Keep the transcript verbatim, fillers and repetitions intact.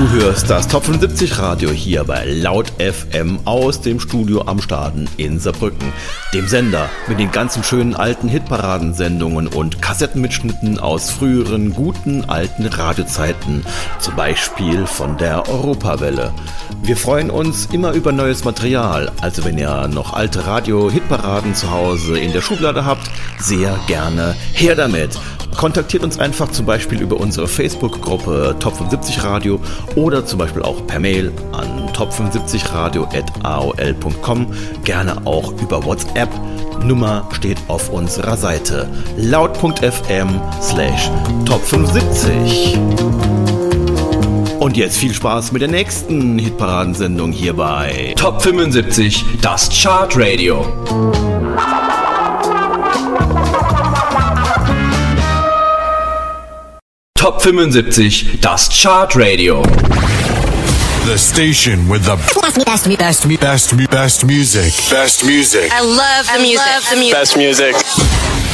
Du hörst das Top fünfundsiebzig Radio hier bei Laut F M aus dem Studio am Staden in Saarbrücken, dem Sender mit den ganzen schönen alten Hitparadensendungen und Kassettenmitschnitten aus früheren guten alten Radiozeiten, zum Beispiel von der Europawelle. Wir freuen uns immer über neues Material, also wenn ihr noch alte Radio-Hitparaden zu Hause in der Schublade habt, sehr gerne her damit. Kontaktiert uns einfach zum Beispiel über unsere Facebook-Gruppe Top fünfundsiebzig Radio oder zum Beispiel auch per Mail an top fünfundsiebzig radio at a o l punkt com, gerne auch über WhatsApp. Nummer steht auf unserer Seite laut.fm slash top fünfundsiebzig. Und jetzt viel Spaß mit der nächsten Hitparadensendung hier bei Top fünfundsiebzig, das Chart Radio. Top fünfundsiebzig, das Chart Radio. The station with the best, best, best, best, best, best music. Best music. I love the music. I love the music. Best music.